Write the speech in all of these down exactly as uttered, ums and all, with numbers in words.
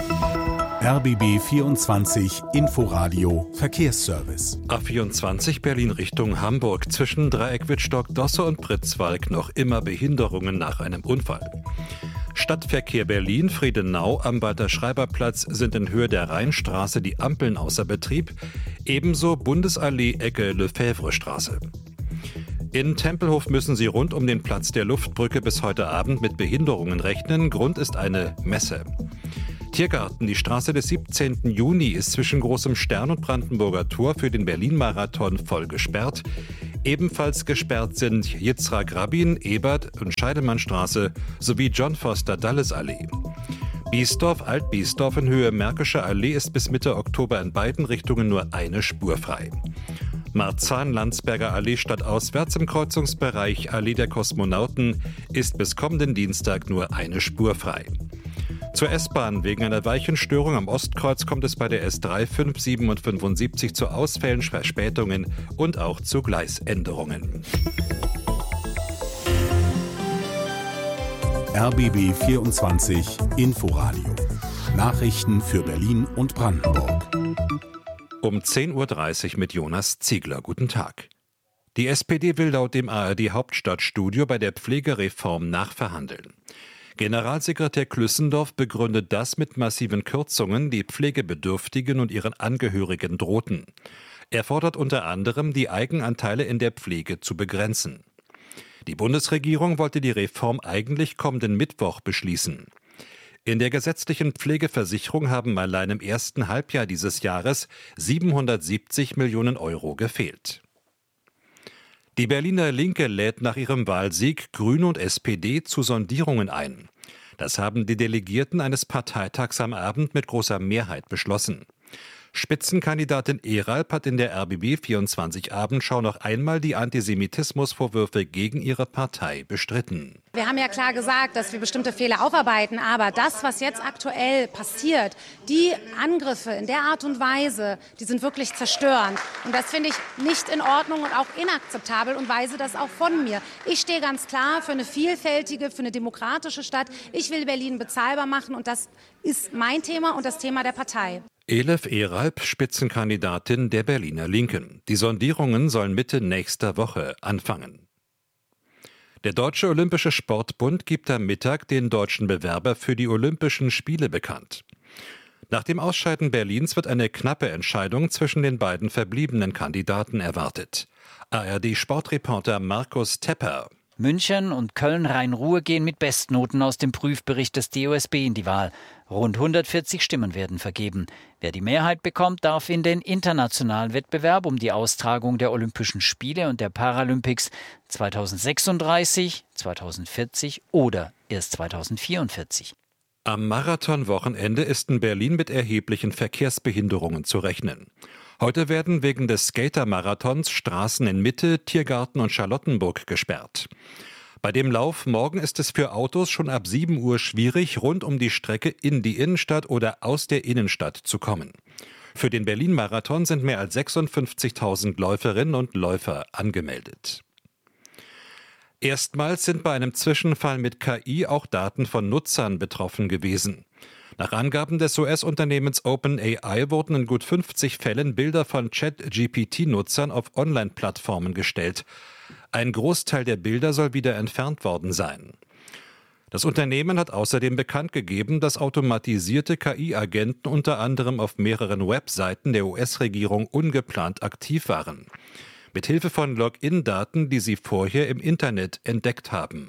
R B B vierundzwanzig Inforadio Verkehrsservice. A vierundzwanzig Berlin Richtung Hamburg. Zwischen Dreieck-Wittstock, Dosse und Pritzwalk noch immer Behinderungen nach einem Unfall. Stadtverkehr Berlin, Friedenau am Walter-Schreiber-Platz sind in Höhe der Rheinstraße die Ampeln außer Betrieb. Ebenso Bundesallee Ecke Lefebvre-Straße. In Tempelhof müssen Sie rund um den Platz der Luftbrücke bis heute Abend mit Behinderungen rechnen. Grund ist eine Messe. Tiergarten, die Straße des siebzehnten Juni ist zwischen Großem Stern und Brandenburger Tor für den Berlin-Marathon voll gesperrt. Ebenfalls gesperrt sind Yitzhak Rabin, Ebert- und Scheidemannstraße sowie John Foster Dulles Allee. Biesdorf, Alt-Biesdorf in Höhe Märkische Allee ist bis Mitte Oktober in beiden Richtungen nur eine Spur frei. Marzahn, Landsberger Allee stadtauswärts im Kreuzungsbereich Allee der Kosmonauten ist bis kommenden Dienstag nur eine Spur frei. Zur S-Bahn. Wegen einer Weichenstörung am Ostkreuz kommt es bei der S drei, fünf, sieben und fünfundsiebzig zu Ausfällen, Verspätungen und auch zu Gleisänderungen. R B B vierundzwanzig Inforadio. Nachrichten für Berlin und Brandenburg. Um zehn Uhr dreißig mit Jonas Ziegler. Guten Tag. Die S P D will laut dem A R D-Hauptstadtstudio bei der Pflegereform nachverhandeln. Generalsekretär Klüssendorf begründet das mit massiven Kürzungen, die Pflegebedürftigen und ihren Angehörigen drohten. Er fordert unter anderem, die Eigenanteile in der Pflege zu begrenzen. Die Bundesregierung wollte die Reform eigentlich kommenden Mittwoch beschließen. In der gesetzlichen Pflegeversicherung haben allein im ersten Halbjahr dieses Jahres siebenhundertsiebzig Millionen Euro gefehlt. Die Berliner Linke lädt nach ihrem Wahlsieg Grüne und S P D zu Sondierungen ein. Das haben die Delegierten eines Parteitags am Abend mit großer Mehrheit beschlossen. Spitzenkandidatin Eralp hat in der R B B vierundzwanzig Abendschau noch einmal die Antisemitismusvorwürfe gegen ihre Partei bestritten. Wir haben ja klar gesagt, dass wir bestimmte Fehler aufarbeiten, aber das, was jetzt aktuell passiert, die Angriffe in der Art und Weise, die sind wirklich zerstörend. Und das finde ich nicht in Ordnung und auch inakzeptabel und weise das auch von mir. Ich stehe ganz klar für eine vielfältige, für eine demokratische Stadt. Ich will Berlin bezahlbar machen und das ist mein Thema und das Thema der Partei. Elif Eralp, Spitzenkandidatin der Berliner Linken. Die Sondierungen sollen Mitte nächster Woche anfangen. Der Deutsche Olympische Sportbund gibt am Mittag den deutschen Bewerber für die Olympischen Spiele bekannt. Nach dem Ausscheiden Berlins wird eine knappe Entscheidung zwischen den beiden verbliebenen Kandidaten erwartet. A R D-Sportreporter Markus Tepper. München und Köln-Rhein-Ruhr gehen mit Bestnoten aus dem Prüfbericht des D O S B in die Wahl. Rund hundertvierzig Stimmen werden vergeben. Wer die Mehrheit bekommt, darf in den internationalen Wettbewerb um die Austragung der Olympischen Spiele und der Paralympics zweitausendsechsunddreißig, zweitausendvierzig oder erst zweitausendvierundvierzig. Am Marathonwochenende ist in Berlin mit erheblichen Verkehrsbehinderungen zu rechnen. Heute werden wegen des Skater-Marathons Straßen in Mitte, Tiergarten und Charlottenburg gesperrt. Bei dem Lauf morgen ist es für Autos schon ab sieben Uhr schwierig, rund um die Strecke in die Innenstadt oder aus der Innenstadt zu kommen. Für den Berlin-Marathon sind mehr als sechsundfünfzigtausend Läuferinnen und Läufer angemeldet. Erstmals sind bei einem Zwischenfall mit K I auch Daten von Nutzern betroffen gewesen. Nach Angaben des U S-Unternehmens OpenAI wurden in gut fünfzig Fällen Bilder von Chat-G P T-Nutzern auf Online-Plattformen gestellt. Ein Großteil der Bilder soll wieder entfernt worden sein. Das Unternehmen hat außerdem bekannt gegeben, dass automatisierte K I-Agenten unter anderem auf mehreren Webseiten der U S-Regierung ungeplant aktiv waren. Mithilfe von Login-Daten, die sie vorher im Internet entdeckt haben.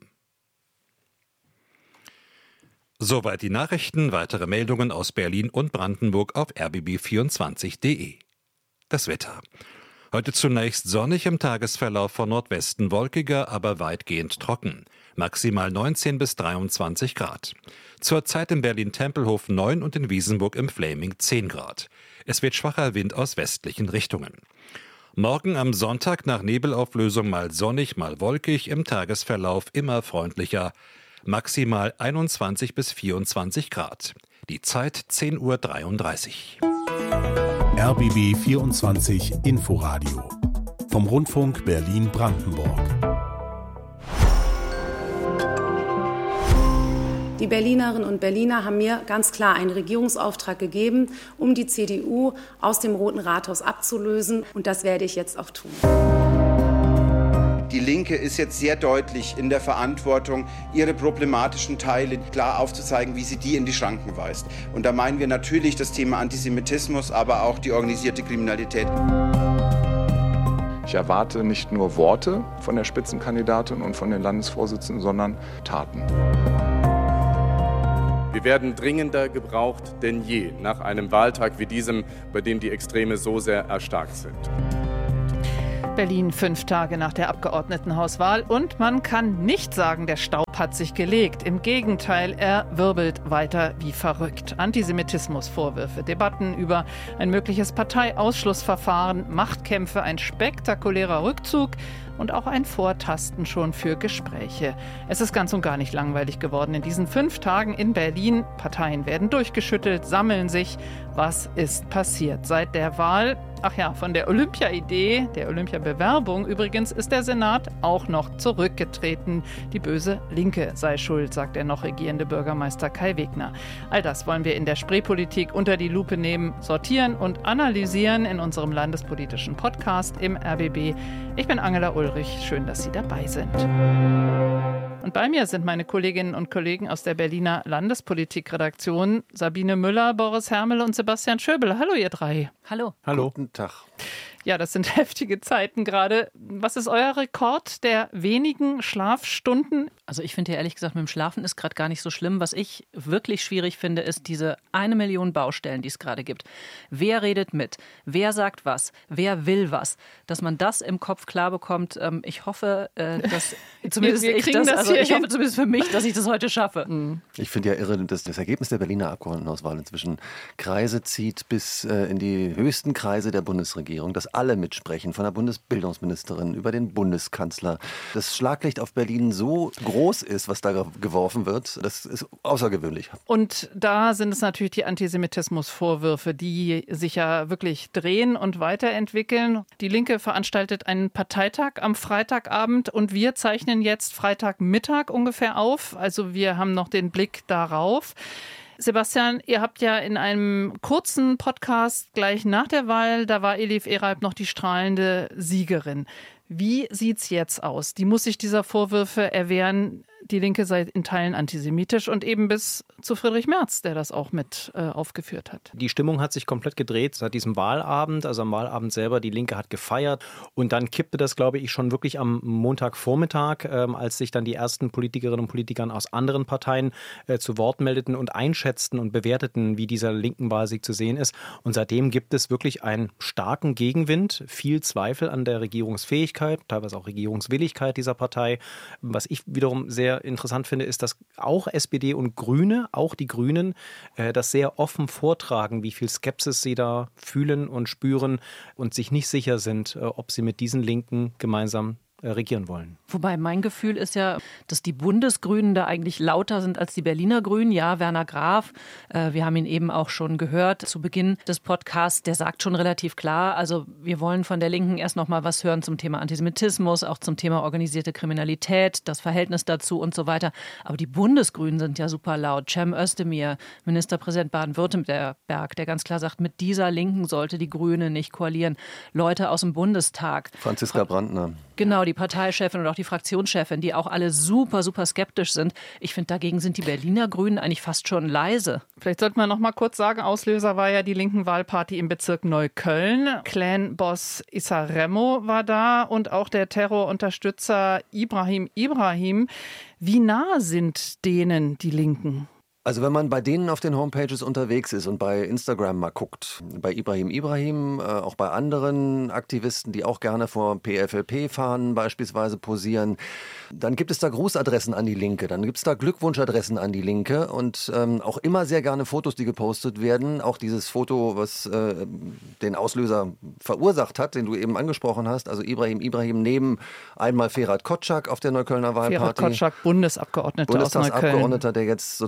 Soweit die Nachrichten. Weitere Meldungen aus Berlin und Brandenburg auf r b b vierundzwanzig punkt de. Das Wetter. Heute zunächst sonnig, im Tagesverlauf von Nordwesten wolkiger, aber weitgehend trocken. Maximal neunzehn bis dreiundzwanzig Grad. Zurzeit in Berlin-Tempelhof neun und in Wiesenburg im Fläming zehn Grad. Es wird schwacher Wind aus westlichen Richtungen. Morgen am Sonntag nach Nebelauflösung mal sonnig, mal wolkig, im Tagesverlauf immer freundlicher. Maximal einundzwanzig bis vierundzwanzig Grad. Die Zeit zehn Uhr dreiunddreißig. R B B vierundzwanzig Inforadio vom Rundfunk Berlin-Brandenburg. Die Berlinerinnen und Berliner haben mir ganz klar einen Regierungsauftrag gegeben, um die C D U aus dem Roten Rathaus abzulösen. Und das werde ich jetzt auch tun. Die Linke ist jetzt sehr deutlich in der Verantwortung, ihre problematischen Teile klar aufzuzeigen, wie sie die in die Schranken weist. Und da meinen wir natürlich das Thema Antisemitismus, aber auch die organisierte Kriminalität. Ich erwarte nicht nur Worte von der Spitzenkandidatin und von den Landesvorsitzenden, sondern Taten. Wir werden dringender gebraucht denn je nach einem Wahltag wie diesem, bei dem die Extreme so sehr erstarkt sind. Berlin fünf Tage nach der Abgeordnetenhauswahl und man kann nicht sagen, der Staub hat sich gelegt. Im Gegenteil, er wirbelt weiter wie verrückt. Antisemitismusvorwürfe, Debatten über ein mögliches Parteiausschlussverfahren, Machtkämpfe, ein spektakulärer Rückzug und auch ein Vortasten schon für Gespräche. Es ist ganz und gar nicht langweilig geworden in diesen fünf Tagen in Berlin. Parteien werden durchgeschüttelt, sammeln sich. Was ist passiert seit der Wahl? Ach ja, von der Olympia-Idee, der Olympia-Bewerbung übrigens, ist der Senat auch noch zurückgetreten. Die böse Linke sei schuld, sagt der noch regierende Bürgermeister Kai Wegner. All das wollen wir in der Spreepolitik unter die Lupe nehmen, sortieren und analysieren in unserem landespolitischen Podcast im R B B. Ich bin Angela Ulrich, schön, dass Sie dabei sind. Und bei mir sind meine Kolleginnen und Kollegen aus der Berliner Landespolitikredaktion, Sabine Müller, Boris Hermel und Sebastian Schöbel. Hallo ihr drei. Hallo. Hallo. Guten Tag. Ja, das sind heftige Zeiten gerade. Was ist euer Rekord der wenigen Schlafstunden? Also ich finde ja ehrlich gesagt, mit dem Schlafen ist gerade gar nicht so schlimm. Was ich wirklich schwierig finde, ist diese eine Million Baustellen, die es gerade gibt. Wer redet mit? Wer sagt was? Wer will was? Dass man das im Kopf klar bekommt. Ähm, ich hoffe, äh, dass zumindest wir ich kriegen das, das also hier ich hoffe hin. zumindest für mich, dass ich das heute schaffe. Mhm. Ich finde ja irre, dass das Ergebnis der Berliner Abgeordnetenhauswahl inzwischen Kreise zieht bis äh, in die höchsten Kreise der Bundesregierung, dass alle mitsprechen, von der Bundesbildungsministerin über den Bundeskanzler. Das Schlaglicht auf Berlin so groß ist, was da ge- geworfen wird, das ist außergewöhnlich. Und da sind es natürlich die Antisemitismusvorwürfe, die sich ja wirklich drehen und weiterentwickeln. Die Linke veranstaltet einen Parteitag am Freitagabend und wir zeichnen jetzt Freitagmittag ungefähr auf. Also wir haben noch den Blick darauf. Sebastian, ihr habt ja in einem kurzen Podcast gleich nach der Wahl, da war Elif Eralp noch die strahlende Siegerin. Wie sieht's jetzt aus? Die muss sich dieser Vorwürfe erwehren, die Linke sei in Teilen antisemitisch und eben bis zu Friedrich Merz, der das auch mit äh, aufgeführt hat. Die Stimmung hat sich komplett gedreht seit diesem Wahlabend, also am Wahlabend selber. Die Linke hat gefeiert und dann kippte das, glaube ich, schon wirklich am Montagvormittag, ähm, als sich dann die ersten Politikerinnen und Politiker aus anderen Parteien äh, zu Wort meldeten und einschätzten und bewerteten, wie dieser linken Wahlsieg zu sehen ist. Und seitdem gibt es wirklich einen starken Gegenwind, viel Zweifel an der Regierungsfähigkeit, teilweise auch Regierungswilligkeit dieser Partei. Was ich wiederum sehr interessant finde, ist, dass auch S P D und Grüne, auch die Grünen, äh, das sehr offen vortragen, wie viel Skepsis sie da fühlen und spüren und sich nicht sicher sind, äh, ob sie mit diesen Linken gemeinsam regieren wollen. Wobei mein Gefühl ist ja, dass die Bundesgrünen da eigentlich lauter sind als die Berliner Grünen. Ja, Werner Graf, äh, wir haben ihn eben auch schon gehört zu Beginn des Podcasts, der sagt schon relativ klar, also wir wollen von der Linken erst noch mal was hören zum Thema Antisemitismus, auch zum Thema organisierte Kriminalität, das Verhältnis dazu und so weiter. Aber die Bundesgrünen sind ja super laut. Cem Özdemir, Ministerpräsident Baden-Württemberg, der ganz klar sagt, mit dieser Linken sollte die Grüne nicht koalieren. Leute aus dem Bundestag. Franziska Brandner. Genau, die Parteichefin und auch die Fraktionschefin, die auch alle super, super skeptisch sind. Ich finde, dagegen sind die Berliner Grünen eigentlich fast schon leise. Vielleicht sollte man noch mal kurz sagen, Auslöser war ja die linken Wahlparty im Bezirk Neukölln. Clan-Boss Issa Remo war da und auch der Terrorunterstützer Ibrahim Ibrahim. Wie nah sind denen die Linken? Also wenn man bei denen auf den Homepages unterwegs ist und bei Instagram mal guckt, bei Ibrahim Ibrahim, äh, auch bei anderen Aktivisten, die auch gerne vor P F L P-Fahnen beispielsweise posieren, dann gibt es da Grußadressen an die Linke, dann gibt es da Glückwunschadressen an die Linke und ähm, auch immer sehr gerne Fotos, die gepostet werden. Auch dieses Foto, was äh, den Auslöser verursacht hat, den du eben angesprochen hast, also Ibrahim Ibrahim neben einmal Ferhat Kotschak auf der Neuköllner Wahlparty. Ferhat Kotschak, Bundesabgeordneter aus Neukölln. Bundestagsabgeordneter, der jetzt sozusagen auf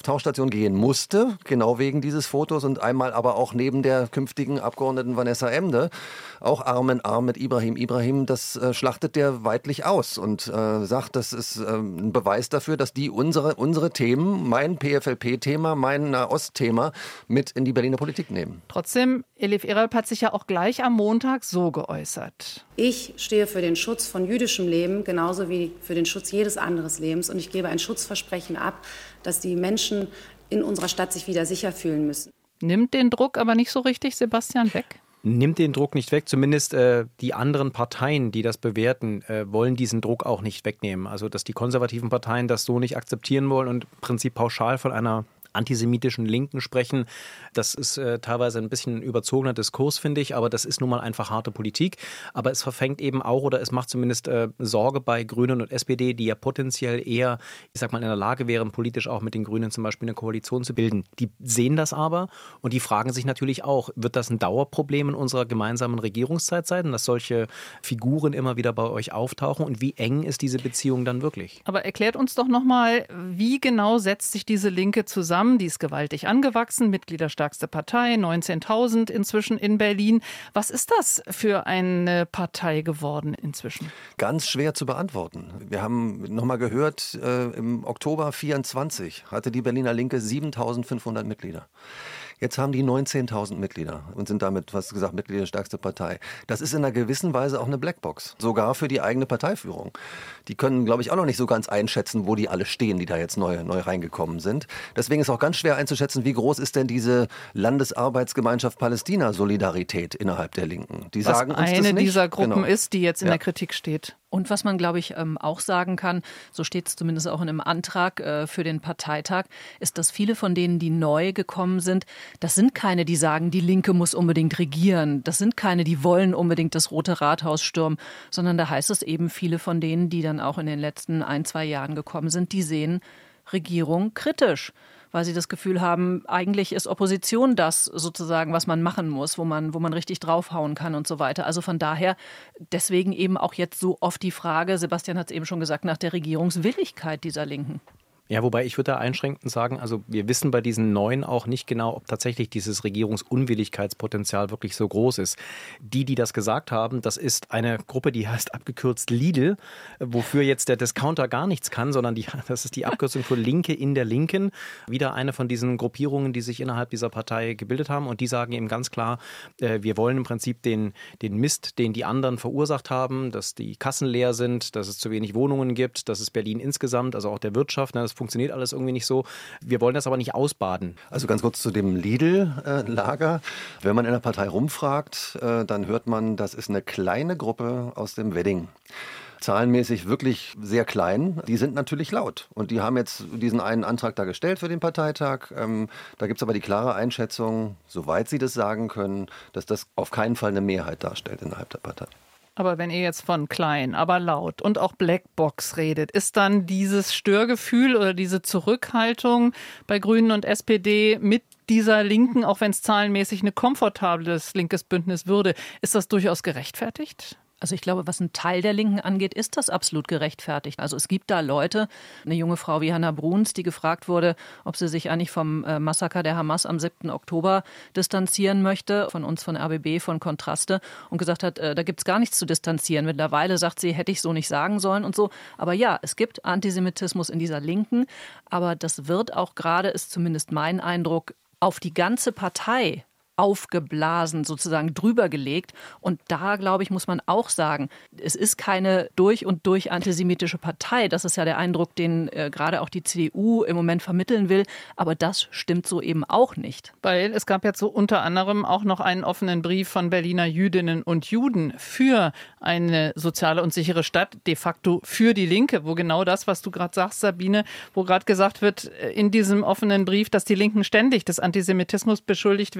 auf Tauchstation gehen musste, genau wegen dieses Fotos und einmal aber auch neben der künftigen Abgeordneten Vanessa Emde, auch Arm in Arm mit Ibrahim Ibrahim, das äh, schlachtet der weidlich aus und äh, sagt, das ist äh, ein Beweis dafür, dass die unsere, unsere Themen, mein P F L P-Thema, mein Nahost-Thema mit in die Berliner Politik nehmen. Trotzdem, Elif Eralp hat sich ja auch gleich am Montag so geäußert. Ich stehe für den Schutz von jüdischem Leben, genauso wie für den Schutz jedes anderen Lebens. Und ich gebe ein Schutzversprechen ab, dass die Menschen in unserer Stadt sich wieder sicher fühlen müssen. Nimmt den Druck aber nicht so richtig, Sebastian, weg? Nimmt den Druck nicht weg. Zumindest äh, die anderen Parteien, die das bewerten, äh, wollen diesen Druck auch nicht wegnehmen. Also, dass die konservativen Parteien das so nicht akzeptieren wollen und im Prinzip pauschal von einer antisemitischen Linken sprechen. Das ist äh, teilweise ein bisschen ein überzogener Diskurs, finde ich, aber das ist nun mal einfach harte Politik. Aber es verfängt eben auch oder es macht zumindest äh, Sorge bei Grünen und S P D, die ja potenziell eher, ich sag mal, in der Lage wären, politisch auch mit den Grünen zum Beispiel eine Koalition zu bilden. Die sehen das aber und die fragen sich natürlich auch, wird das ein Dauerproblem in unserer gemeinsamen Regierungszeit sein, dass solche Figuren immer wieder bei euch auftauchen und wie eng ist diese Beziehung dann wirklich? Aber erklärt uns doch nochmal, wie genau setzt sich diese Linke zusammen? Die ist gewaltig angewachsen, mitgliederstärkste Partei, neunzehntausend inzwischen in Berlin. Was ist das für eine Partei geworden inzwischen? Ganz schwer zu beantworten. Wir haben nochmal gehört, äh, im Oktober vierundzwanzig hatte die Berliner Linke siebentausendfünfhundert Mitglieder. Jetzt haben die neunzehntausend Mitglieder und sind damit, was gesagt, mitgliederstärkste Partei. Das ist in einer gewissen Weise auch eine Blackbox, sogar für die eigene Parteiführung. Die können, glaube ich, auch noch nicht so ganz einschätzen, wo die alle stehen, die da jetzt neu, neu reingekommen sind. Deswegen ist auch ganz schwer einzuschätzen, wie groß ist denn diese Landesarbeitsgemeinschaft Palästina-Solidarität innerhalb der Linken. Die was sagen uns eine das nicht. dieser Gruppen Genau. ist, die jetzt in ja. der Kritik steht. Und was man, glaube ich, auch sagen kann, so steht es zumindest auch in einem Antrag für den Parteitag, ist, dass viele von denen, die neu gekommen sind, das sind keine, die sagen, die Linke muss unbedingt regieren. Das sind keine, die wollen unbedingt das Rote Rathaus stürmen, sondern da heißt es eben, viele von denen, die dann auch in den letzten ein, zwei Jahren gekommen sind, die sehen Regierung kritisch, weil sie das Gefühl haben, eigentlich ist Opposition das sozusagen, was man machen muss, wo man, wo man richtig draufhauen kann und so weiter. Also von daher, deswegen eben auch jetzt so oft die Frage, Sebastian hat es eben schon gesagt, nach der Regierungswilligkeit dieser Linken. Ja, wobei ich würde da einschränkend sagen, also wir wissen bei diesen Neuen auch nicht genau, ob tatsächlich dieses Regierungsunwilligkeitspotenzial wirklich so groß ist. Die, die das gesagt haben, das ist eine Gruppe, die heißt abgekürzt Lidl, wofür jetzt der Discounter gar nichts kann, sondern die, das ist die Abkürzung für Linke in der Linken. Wieder eine von diesen Gruppierungen, die sich innerhalb dieser Partei gebildet haben und die sagen eben ganz klar, äh, wir wollen im Prinzip den, den Mist, den die anderen verursacht haben, dass die Kassen leer sind, dass es zu wenig Wohnungen gibt, dass es Berlin insgesamt, also auch der Wirtschaft, ne, das funktioniert alles irgendwie nicht so. Wir wollen das aber nicht ausbaden. Also ganz kurz zu dem Lidl-Lager. Wenn man in der Partei rumfragt, dann hört man, das ist eine kleine Gruppe aus dem Wedding. Zahlenmäßig wirklich sehr klein. Die sind natürlich laut. Und die haben jetzt diesen einen Antrag da gestellt für den Parteitag. Ähm, da gibt es aber die klare Einschätzung, soweit sie das sagen können, dass das auf keinen Fall eine Mehrheit darstellt innerhalb der Partei. Aber wenn ihr jetzt von klein, aber laut und auch Blackbox redet, ist dann dieses Störgefühl oder diese Zurückhaltung bei Grünen und S P D mit dieser Linken, auch wenn es zahlenmäßig ein komfortables linkes Bündnis würde, ist das durchaus gerechtfertigt? Also ich glaube, was ein Teil der Linken angeht, ist das absolut gerechtfertigt. Also es gibt da Leute, eine junge Frau wie Hannah Bruns, die gefragt wurde, ob sie sich eigentlich vom äh, Massaker der Hamas am siebten Oktober distanzieren möchte, von uns, von R B B, von Kontraste, und gesagt hat, äh, da gibt es gar nichts zu distanzieren. Mittlerweile sagt sie, hätte ich so nicht sagen sollen und so. Aber ja, es gibt Antisemitismus in dieser Linken, aber das wird auch gerade, ist zumindest mein Eindruck, auf die ganze Partei aufgeblasen, sozusagen drüber gelegt. Und da, glaube ich, muss man auch sagen, es ist keine durch und durch antisemitische Partei. Das ist ja der Eindruck, den äh, gerade auch die C D U im Moment vermitteln will. Aber das stimmt so eben auch nicht. Weil es gab jetzt so unter anderem auch noch einen offenen Brief von Berliner Jüdinnen und Juden für eine soziale und sichere Stadt, de facto für die Linke, wo genau das, was du gerade sagst, Sabine, wo gerade gesagt wird in diesem offenen Brief, dass die Linken ständig des Antisemitismus beschuldigt werden,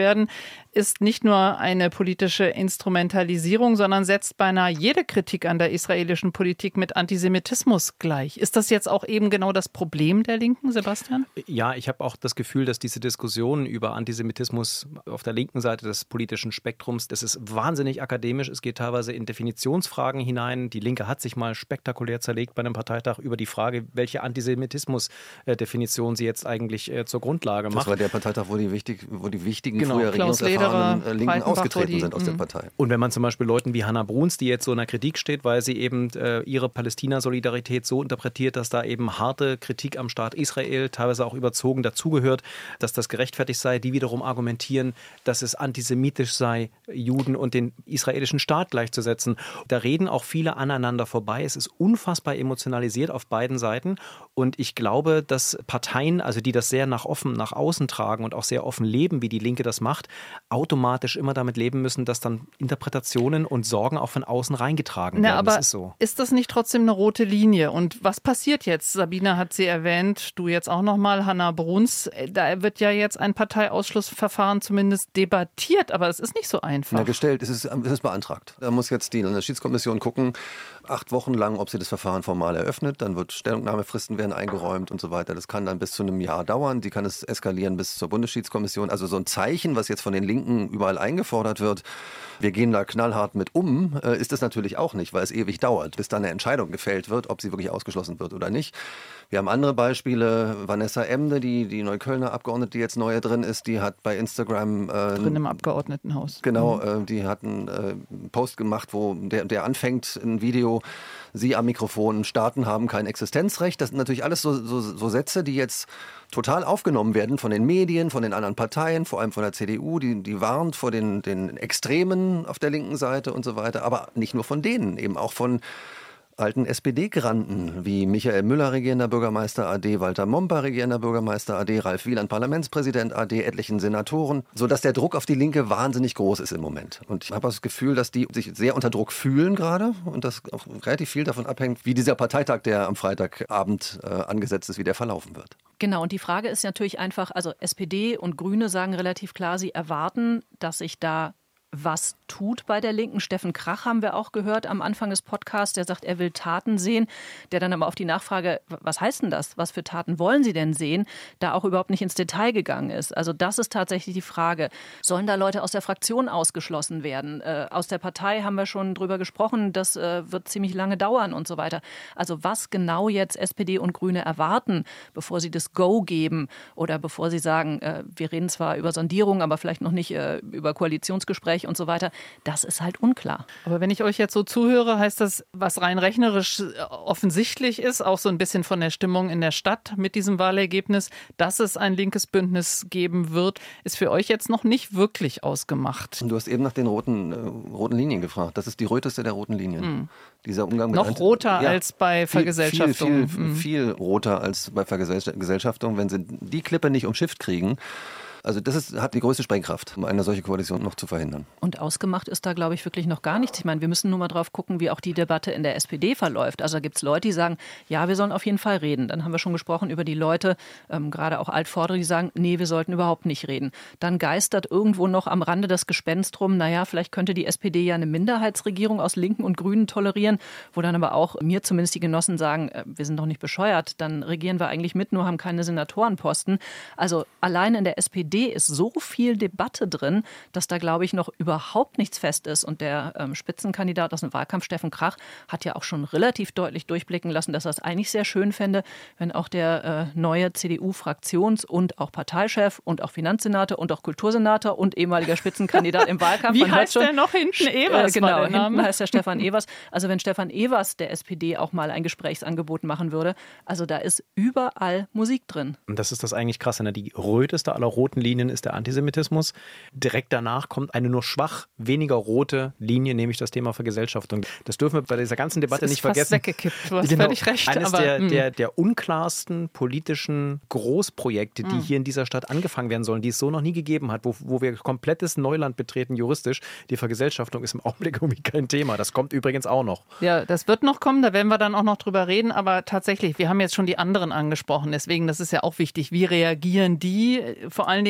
ist nicht nur eine politische Instrumentalisierung, sondern setzt beinahe jede Kritik an der israelischen Politik mit Antisemitismus gleich. Ist das jetzt auch eben genau das Problem der Linken, Sebastian? Ja, ich habe auch das Gefühl, dass diese Diskussion über Antisemitismus auf der linken Seite des politischen Spektrums, das ist wahnsinnig akademisch. Es geht teilweise in Definitionsfragen hinein. Die Linke hat sich mal spektakulär zerlegt bei einem Parteitag über die Frage, welche Antisemitismus-Definition sie jetzt eigentlich zur Grundlage macht. Das war der Parteitag, wo die, wichtig, wo die wichtigen, genau. früher regierungserfahrenen Linken ausgetreten die, sind aus der Partei. Und wenn man zum Beispiel Leuten wie Hannah Bruns, die jetzt so in der Kritik steht, weil sie eben äh, ihre Palästina-Solidarität so interpretiert, dass da eben harte Kritik am Staat Israel, teilweise auch überzogen, dazugehört, dass das gerechtfertigt sei, die wiederum argumentieren, dass es antisemitisch sei, Juden und den israelischen Staat gleichzusetzen. Da reden auch viele aneinander vorbei. Es ist unfassbar emotionalisiert auf beiden Seiten. Und ich glaube, dass Parteien, also die das sehr nach offen, nach außen tragen und auch sehr offen leben, wie die Linke das macht, automatisch immer damit leben müssen, dass dann Interpretationen und Sorgen auch von außen reingetragen Na, werden. aber das ist so. Ist das nicht trotzdem eine rote Linie? Und was passiert jetzt? Sabine hat sie erwähnt, du jetzt auch nochmal, Hannah Bruns. Da wird ja jetzt ein Parteiausschlussverfahren zumindest debattiert, aber es ist nicht so einfach. Na, gestellt, es ist, es ist beantragt. Da muss jetzt die Landesschiedskommission gucken, acht Wochen lang, ob sie das Verfahren formal eröffnet. Dann wird Stellungnahmefristen werden eingeräumt und so weiter. Das kann dann bis zu einem Jahr dauern. Die kann es eskalieren bis zur Bundesschiedskommission. Also so ein Zeichen, was jetzt von den Linken überall eingefordert wird, wir gehen da knallhart mit um, ist das natürlich auch nicht, weil es ewig dauert, bis dann eine Entscheidung gefällt wird, ob sie wirklich ausgeschlossen wird oder nicht. Wir haben andere Beispiele. Vanessa Emde, die, die Neuköllner Abgeordnete, die jetzt neu drin ist, die hat bei Instagram... Äh, drin im Abgeordnetenhaus. Genau, äh, die hat einen äh, Post gemacht, wo der, der anfängt, ein Video, sie am Mikrofon, Staaten haben kein Existenzrecht. Das sind natürlich alles so, so, so Sätze, die jetzt total aufgenommen werden von den Medien, von den anderen Parteien, vor allem von der C D U, die, die warnt vor den, den Extremen auf der linken Seite und so weiter. Aber nicht nur von denen, eben auch von alten S P D-Granten wie Michael Müller, regierender Bürgermeister A D, Walter Momper, regierender Bürgermeister A D, Ralf Wieland, Parlamentspräsident A D, etlichen Senatoren, sodass der Druck auf die Linke wahnsinnig groß ist im Moment. Und ich habe das Gefühl, dass die sich sehr unter Druck fühlen gerade und dass auch relativ viel davon abhängt, wie dieser Parteitag, der am Freitagabend äh, angesetzt ist, wie der verlaufen wird. Genau, und die Frage ist natürlich einfach, also S P D und Grüne sagen relativ klar, sie erwarten, dass sich da was tut bei der Linken. Steffen Krach haben wir auch gehört am Anfang des Podcasts, der sagt, er will Taten sehen, der dann aber auf die Nachfrage, was heißt denn das, was für Taten wollen Sie denn sehen, da auch überhaupt nicht ins Detail gegangen ist. Also das ist tatsächlich die Frage, sollen da Leute aus der Fraktion ausgeschlossen werden? Äh, aus der Partei haben wir schon drüber gesprochen, das äh, wird ziemlich lange dauern und so weiter. Also was genau jetzt S P D und Grüne erwarten, bevor sie das Go geben oder bevor sie sagen, äh, wir reden zwar über Sondierung, aber vielleicht noch nicht äh, über Koalitionsgespräche und so weiter, das ist halt unklar. Aber wenn ich euch jetzt so zuhöre, heißt das, was rein rechnerisch offensichtlich ist, auch so ein bisschen von der Stimmung in der Stadt mit diesem Wahlergebnis, dass es ein linkes Bündnis geben wird, ist für euch jetzt noch nicht wirklich ausgemacht. Du hast eben nach den roten, äh, roten Linien gefragt. Das ist die röteste der roten Linien. Mhm. Dieser Umgang mit noch Einzel- roter ja, als bei Vergesellschaftung. Viel, viel, mhm. viel roter als bei Vergesellschaftung, wenn sie die Klippe nicht umschifft kriegen. Also das ist, hat die größte Sprengkraft, um eine solche Koalition noch zu verhindern. Und ausgemacht ist da, glaube ich, wirklich noch gar nichts. Ich meine, wir müssen nur mal drauf gucken, wie auch die Debatte in der S P D verläuft. Also da gibt es Leute, die sagen, ja, wir sollen auf jeden Fall reden. Dann haben wir schon gesprochen über die Leute, ähm, gerade auch Altvordere, die sagen, nee, wir sollten überhaupt nicht reden. Dann geistert irgendwo noch am Rande das Gespenst rum, naja, vielleicht könnte die S P D ja eine Minderheitsregierung aus Linken und Grünen tolerieren, wo dann aber auch mir zumindest die Genossen sagen, äh, wir sind doch nicht bescheuert, dann regieren wir eigentlich mit, nur haben keine Senatorenposten. Also allein in der S P D ist so viel Debatte drin, dass da, glaube ich, noch überhaupt nichts fest ist. Und der ähm, Spitzenkandidat aus dem Wahlkampf, Steffen Krach, hat ja auch schon relativ deutlich durchblicken lassen, dass er es eigentlich sehr schön fände, wenn auch der äh, neue C D U-Fraktions- und auch Parteichef und auch Finanzsenator und auch Kultursenator und ehemaliger Spitzenkandidat im Wahlkampf. Wie heißt der noch hinten? Evers. Äh, genau, war der Name. Hinten heißt der Stefan Evers. Also wenn Stefan Evers der S P D auch mal ein Gesprächsangebot machen würde, also da ist überall Musik drin. Und das ist das eigentlich Krasse, ne? Die röteste aller roten Linien ist der Antisemitismus. Direkt danach kommt eine nur schwach weniger rote Linie, nämlich das Thema Vergesellschaftung. Das dürfen wir bei dieser ganzen Debatte das ist nicht fast vergessen. Weggekippt. Du hast genau. völlig recht. Eines aber, der, der, der unklarsten politischen Großprojekte, die mm. hier in dieser Stadt angefangen werden sollen, die es so noch nie gegeben hat, wo, wo wir komplettes Neuland betreten juristisch. Die Vergesellschaftung ist im Augenblick irgendwie kein Thema. Das kommt übrigens auch noch. Ja, das wird noch kommen, da werden wir dann auch noch drüber reden. Aber tatsächlich, wir haben jetzt schon die anderen angesprochen. Deswegen, das ist ja auch wichtig. Wie reagieren die? Vor allen Dingen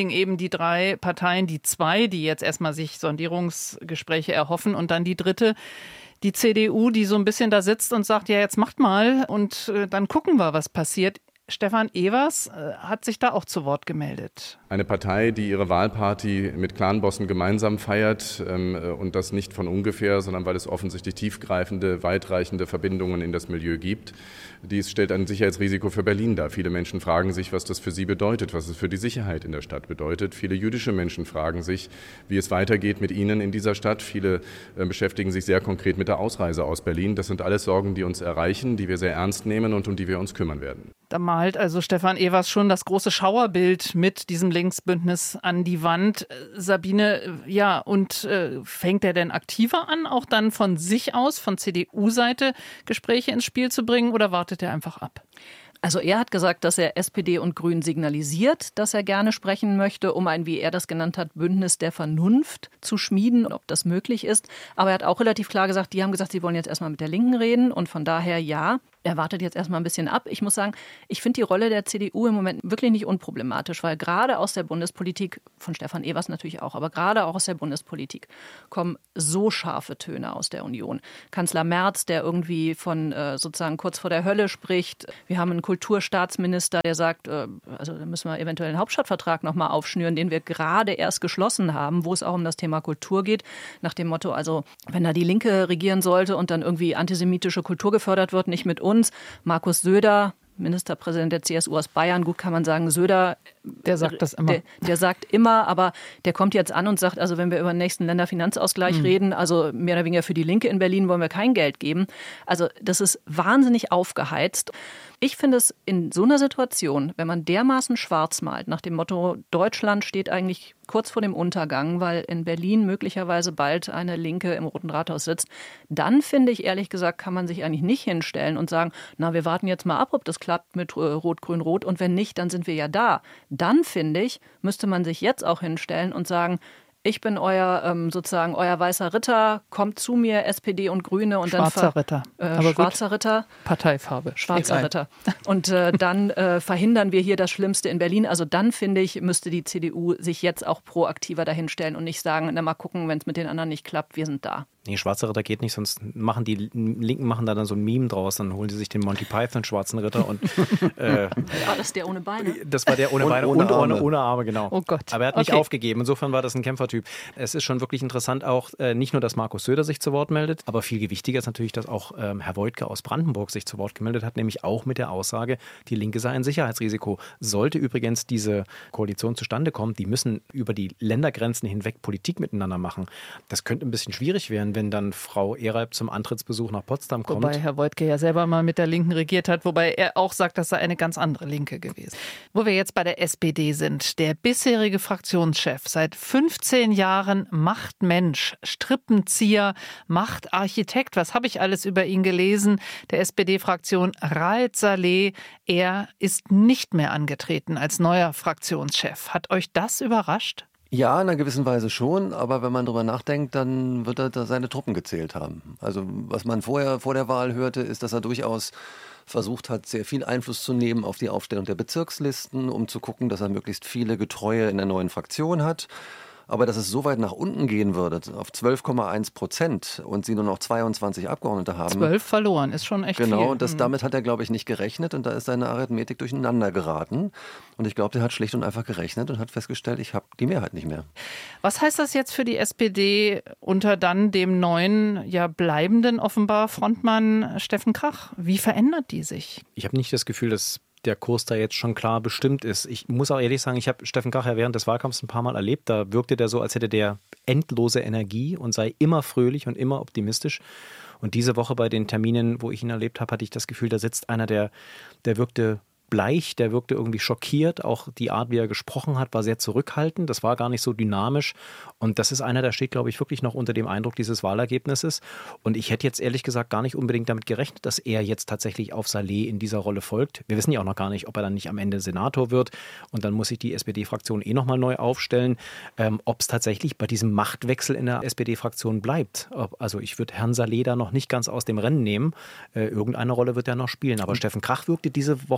Dingen eben die drei Parteien, die zwei, die jetzt erstmal sich Sondierungsgespräche erhoffen und dann die dritte, die C D U, die so ein bisschen da sitzt und sagt, ja, jetzt macht mal und äh, dann gucken wir, was passiert. Stefan Evers äh, hat sich da auch zu Wort gemeldet. Eine Partei, die ihre Wahlparty mit Clanbossen gemeinsam feiert ähm, und das nicht von ungefähr, sondern weil es offensichtlich tiefgreifende, weitreichende Verbindungen in das Milieu gibt. Dies stellt ein Sicherheitsrisiko für Berlin dar. Viele Menschen fragen sich, was das für sie bedeutet, was es für die Sicherheit in der Stadt bedeutet. Viele jüdische Menschen fragen sich, wie es weitergeht mit ihnen in dieser Stadt. Viele äh, beschäftigen sich sehr konkret mit der Ausreise aus Berlin. Das sind alles Sorgen, die uns erreichen, die wir sehr ernst nehmen und um die wir uns kümmern werden. Da malt also Stefan Evers schon das große Schauerbild mit diesem Linksbündnis an die Wand. Sabine, ja, und äh, fängt er denn aktiver an, auch dann von sich aus, von C D U-Seite Gespräche ins Spiel zu bringen, oder wartet er einfach ab? Also er hat gesagt, dass er S P D und Grünen signalisiert, dass er gerne sprechen möchte, um ein, wie er das genannt hat, Bündnis der Vernunft zu schmieden, ob das möglich ist. Aber er hat auch relativ klar gesagt, die haben gesagt, sie wollen jetzt erstmal mit der Linken reden und von daher ja. Er wartet jetzt erstmal ein bisschen ab. Ich muss sagen, ich finde die Rolle der C D U im Moment wirklich nicht unproblematisch, weil gerade aus der Bundespolitik, von Stefan Evers natürlich auch, aber gerade auch aus der Bundespolitik kommen so scharfe Töne aus der Union. Kanzler Merz, der irgendwie von äh, sozusagen kurz vor der Hölle spricht. Wir haben einen Kulturstaatsminister, der sagt, äh, also da müssen wir eventuell einen Hauptstadtvertrag nochmal aufschnüren, den wir gerade erst geschlossen haben, wo es auch um das Thema Kultur geht. Nach dem Motto, also wenn da die Linke regieren sollte und dann irgendwie antisemitische Kultur gefördert wird, nicht mit uns. Markus Söder, Ministerpräsident der C S U aus Bayern, gut kann man sagen, Söder, der sagt das immer. Der, der sagt immer, aber der kommt jetzt an und sagt, also wenn wir über den nächsten Länderfinanzausgleich mhm. reden, also mehr oder weniger für die Linke in Berlin wollen wir kein Geld geben. Also das ist wahnsinnig aufgeheizt. Ich finde es in so einer Situation, wenn man dermaßen schwarz malt, nach dem Motto, Deutschland steht eigentlich kurz vor dem Untergang, weil in Berlin möglicherweise bald eine Linke im Roten Rathaus sitzt, dann finde ich, ehrlich gesagt, kann man sich eigentlich nicht hinstellen und sagen, na, wir warten jetzt mal ab, ob das klappt mit äh, Rot-Grün-Rot und wenn nicht, dann sind wir ja da. Dann, finde ich, müsste man sich jetzt auch hinstellen und sagen, ich bin euer ähm, sozusagen euer weißer Ritter, kommt zu mir, S P D und Grüne und schwarzer dann ver- Ritter. Äh, Aber schwarzer gut. Ritter. Parteifarbe. Schwarzer Egal. Ritter. Und äh, dann äh, verhindern wir hier das Schlimmste in Berlin. Also dann, finde ich, müsste die C D U sich jetzt auch proaktiver dahinstellen und nicht sagen, na mal gucken, wenn es mit den anderen nicht klappt, wir sind da. Nee, schwarzer Ritter geht nicht, sonst machen die Linken machen da dann so ein Meme draus, dann holen sie sich den Monty Python schwarzen Ritter und äh, war das der ohne Beine? Das war der ohne Beine und, und ohne ohne, Arme. ohne Arme, genau. Oh Gott. Aber er hat nicht Okay. aufgegeben, insofern war das ein Kämpfertyp. Es ist schon wirklich interessant auch, äh, nicht nur, dass Markus Söder sich zu Wort meldet, aber viel wichtiger ist natürlich, dass auch ähm, Herr Woidke aus Brandenburg sich zu Wort gemeldet hat, nämlich auch mit der Aussage, die Linke sei ein Sicherheitsrisiko. Sollte übrigens diese Koalition zustande kommen, die müssen über die Ländergrenzen hinweg Politik miteinander machen. Das könnte ein bisschen schwierig werden, wenn dann Frau Eralb zum Antrittsbesuch nach Potsdam kommt. Wobei Herr Woidke ja selber mal mit der Linken regiert hat, wobei er auch sagt, das sei eine ganz andere Linke gewesen. Wo wir jetzt bei der S P D sind, der bisherige Fraktionschef, seit fünfzehn Jahren Machtmensch, Strippenzieher, Machtarchitekt, was habe ich alles über ihn gelesen, der S P D-Fraktion Raed Saleh, er ist nicht mehr angetreten als neuer Fraktionschef. Hat euch das überrascht? Ja, in einer gewissen Weise schon, aber wenn man drüber nachdenkt, dann wird er da seine Truppen gezählt haben. Also was man vorher vor der Wahl hörte, ist, dass er durchaus versucht hat, sehr viel Einfluss zu nehmen auf die Aufstellung der Bezirkslisten, um zu gucken, dass er möglichst viele Getreue in der neuen Fraktion hat. Aber dass es so weit nach unten gehen würde, auf zwölf Komma eins Prozent und sie nur noch zweiundzwanzig Abgeordnete haben. Zwölf verloren, ist schon echt genau, viel. Genau, das, damit hat er, glaube ich, nicht gerechnet und da ist seine Arithmetik durcheinander geraten. Und ich glaube, der hat schlicht und einfach gerechnet und hat festgestellt, ich habe die Mehrheit nicht mehr. Was heißt das jetzt für die S P D unter dann dem neuen, ja bleibenden offenbar Frontmann Steffen Krach? Wie verändert die sich? Ich habe nicht das Gefühl, dass der Kurs da jetzt schon klar bestimmt ist. Ich muss auch ehrlich sagen, ich habe Steffen Krach ja während des Wahlkampfs ein paar Mal erlebt. Da wirkte der so, als hätte der endlose Energie und sei immer fröhlich und immer optimistisch. Und diese Woche bei den Terminen, wo ich ihn erlebt habe, hatte ich das Gefühl, da sitzt einer, der, der wirkte bleich, der wirkte irgendwie schockiert. Auch die Art, wie er gesprochen hat, war sehr zurückhaltend. Das war gar nicht so dynamisch. Und das ist einer, der steht, glaube ich, wirklich noch unter dem Eindruck dieses Wahlergebnisses. Und ich hätte jetzt ehrlich gesagt gar nicht unbedingt damit gerechnet, dass er jetzt tatsächlich auf Saleh in dieser Rolle folgt. Wir wissen ja auch noch gar nicht, ob er dann nicht am Ende Senator wird. Und dann muss sich die S P D-Fraktion eh nochmal neu aufstellen. Ähm, ob es tatsächlich bei diesem Machtwechsel in der S P D-Fraktion bleibt. Ob, also ich würde Herrn Saleh da noch nicht ganz aus dem Rennen nehmen. Äh, irgendeine Rolle wird er noch spielen. Aber mhm. Steffen Krach wirkte diese Woche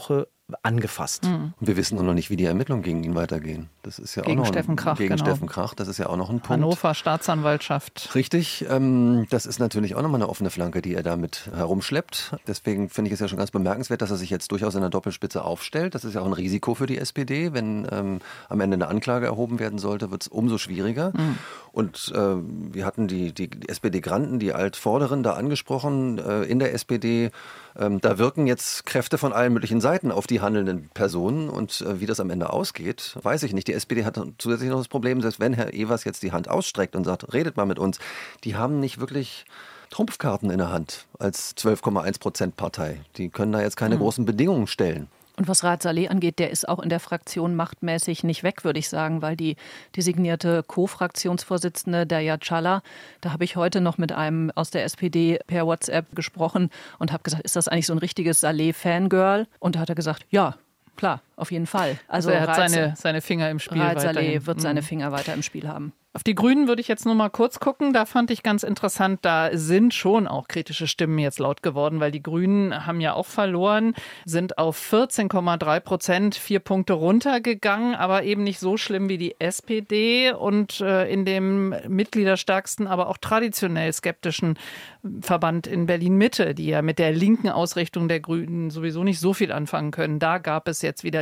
angefasst. Mhm. Und wir wissen auch noch nicht, wie die Ermittlungen gegen ihn weitergehen. Das ist ja gegen auch noch Steffen Krach, gegen genau. Steffen Krach. Das ist ja auch noch ein Punkt. Hannover Staatsanwaltschaft. Richtig. Ähm, das ist natürlich auch nochmal eine offene Flanke, die er damit herumschleppt. Deswegen finde ich es ja schon ganz bemerkenswert, dass er sich jetzt durchaus in der Doppelspitze aufstellt. Das ist ja auch ein Risiko für die S P D. Wenn ähm, am Ende eine Anklage erhoben werden sollte, wird es umso schwieriger. Mhm. Und äh, wir hatten die, die, die S P D-Granten, die Altvorderen da angesprochen äh, in der S P D. Ähm, da wirken jetzt Kräfte von allen möglichen Seiten auf die handelnden Personen und äh, wie das am Ende ausgeht, weiß ich nicht. Die S P D hat zusätzlich noch das Problem, selbst wenn Herr Evers jetzt die Hand ausstreckt und sagt, redet mal mit uns, die haben nicht wirklich Trumpfkarten in der Hand als zwölf Komma eins Prozent Partei. Die können da jetzt keine mhm. großen Bedingungen stellen. Und was Raad Saleh angeht, der ist auch in der Fraktion machtmäßig nicht weg, würde ich sagen, weil die designierte Co-Fraktionsvorsitzende Derya Çağlar, da habe ich heute noch mit einem aus der S P D per WhatsApp gesprochen und habe gesagt, ist das eigentlich so ein richtiges Saleh-Fangirl? Und da hat er gesagt, ja, klar, auf jeden Fall. Also, also er hat seine, seine Finger im Spiel. Raad Saleh wird seine Finger weiter im Spiel haben. Auf die Grünen würde ich jetzt nur mal kurz gucken. Da fand ich ganz interessant, da sind schon auch kritische Stimmen jetzt laut geworden, weil die Grünen haben ja auch verloren, sind auf vierzehn Komma drei Prozent, vier Punkte runtergegangen, aber eben nicht so schlimm wie die S P D und äh, in dem mitgliederstärksten, aber auch traditionell skeptischen Verband in Berlin-Mitte, die ja mit der linken Ausrichtung der Grünen sowieso nicht so viel anfangen können. Da gab es jetzt wieder